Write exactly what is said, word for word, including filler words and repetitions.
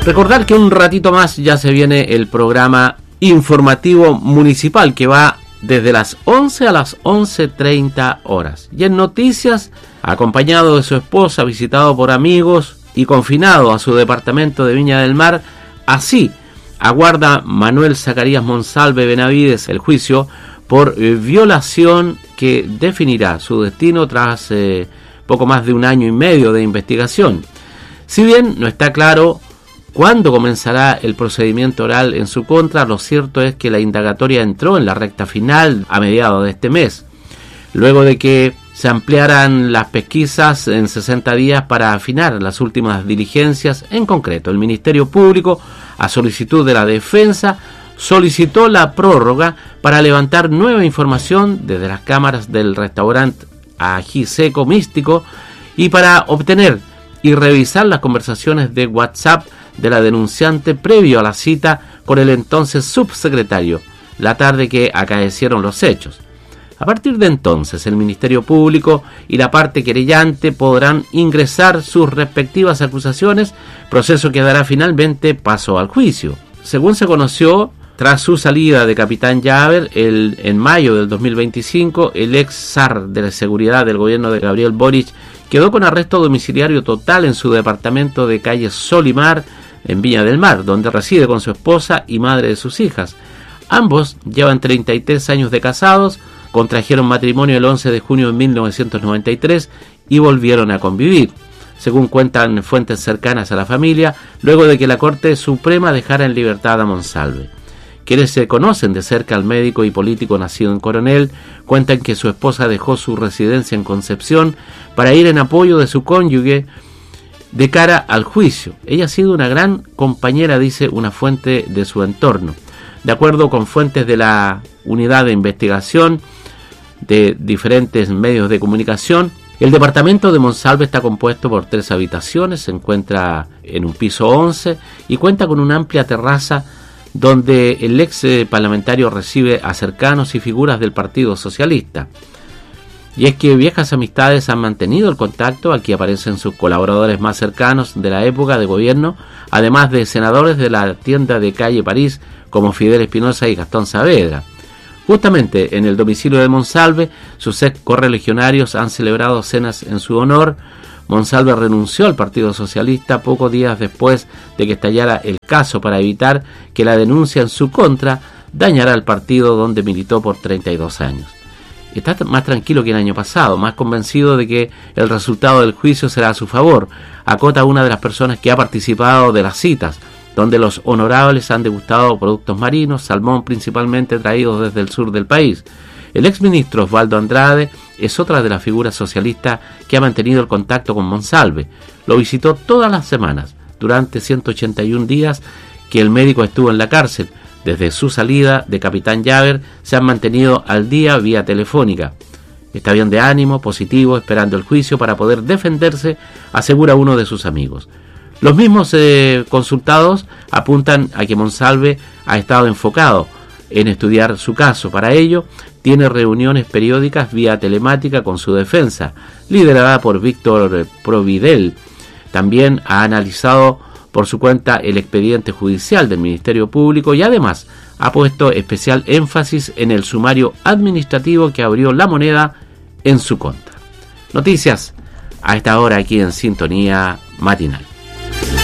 Recordar que un ratito más ya se viene el programa informativo municipal que va desde las once a las once treinta horas. Y en noticias, acompañado de su esposa, visitado por amigos y confinado a su departamento de Viña del Mar, así aguarda Manuel Zacarías Monsalve Benavides el juicio por eh, violación que definirá su destino tras eh, poco más de un año y medio de investigación. Si bien no está claro cuándo comenzará el procedimiento oral en su contra, lo cierto es que la indagatoria entró en la recta final a mediados de este mes, luego de que se ampliaran las pesquisas en sesenta días para afinar las últimas diligencias. En concreto, el Ministerio Público, a solicitud de la defensa, solicitó la prórroga para levantar nueva información desde las cámaras del restaurante Ají Seco Místico y para obtener y revisar las conversaciones de WhatsApp de la denunciante previo a la cita con el entonces subsecretario, la tarde que acaecieron los hechos. A partir de entonces, el Ministerio Público y la parte querellante podrán ingresar sus respectivas acusaciones, proceso que dará finalmente paso al juicio. Según se conoció, tras su salida de Capitán Llaver el, en mayo del dos mil veinticinco, el ex zar de la seguridad del gobierno de Gabriel Boric quedó con arresto domiciliario total en su departamento de calle Solimar, en Viña del Mar, donde reside con su esposa y madre de sus hijas. Ambos llevan treinta y tres años de casados, contrajeron matrimonio el once de junio de mil novecientos noventa y tres y volvieron a convivir, según cuentan fuentes cercanas a la familia, luego de que la Corte Suprema dejara en libertad a Monsalve. Quienes se conocen de cerca al médico y político nacido en Coronel cuentan que su esposa dejó su residencia en Concepción para ir en apoyo de su cónyuge de cara al juicio. Ella ha sido una gran compañera, dice una fuente de su entorno. De acuerdo con fuentes de la unidad de investigación de diferentes medios de comunicación, el departamento de Monsalve está compuesto por tres habitaciones, se encuentra en un piso once y cuenta con una amplia terraza donde el ex parlamentario recibe a cercanos y figuras del Partido Socialista. Y es que viejas amistades han mantenido el contacto. Aquí aparecen sus colaboradores más cercanos de la época de gobierno, además de senadores de la tienda de calle París como Fidel Espinosa y Gastón Saavedra. Justamente en el domicilio de Monsalve, sus ex correligionarios han celebrado cenas en su honor. Monsalve renunció al Partido Socialista pocos días después de que estallara el caso para evitar que la denuncia en su contra dañara al partido donde militó por treinta y dos años. Está más tranquilo que el año pasado, más convencido de que el resultado del juicio será a su favor, acota una de las personas que ha participado de las citas, donde los honorables han degustado productos marinos, salmón principalmente traídos desde el sur del país. El exministro Osvaldo Andrade es otra de las figuras socialistas que ha mantenido el contacto con Monsalve. Lo visitó todas las semanas, durante ciento ochenta y un días que el médico estuvo en la cárcel. Desde su salida de Capitán Llaver se han mantenido al día vía telefónica. Está bien de ánimo, positivo, esperando el juicio para poder defenderse, asegura uno de sus amigos. Los mismos eh, consultados apuntan a que Monsalve ha estado enfocado en estudiar su caso. Para ello, tiene reuniones periódicas vía telemática con su defensa, liderada por Víctor Providel. También ha analizado por su cuenta el expediente judicial del Ministerio Público y además ha puesto especial énfasis en el sumario administrativo que abrió La Moneda en su contra. Noticias a esta hora aquí en Sintonía Matinal.